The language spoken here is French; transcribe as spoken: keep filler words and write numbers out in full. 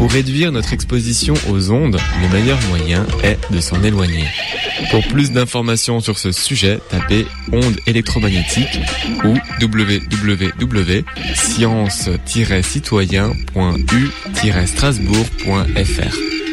Pour réduire notre exposition aux ondes, le meilleur moyen est de s'en éloigner. Pour plus d'informations sur ce sujet, tapez ondes électromagnétiques ou w w w point science tiret citoyen point u tiret strasbourg point f r.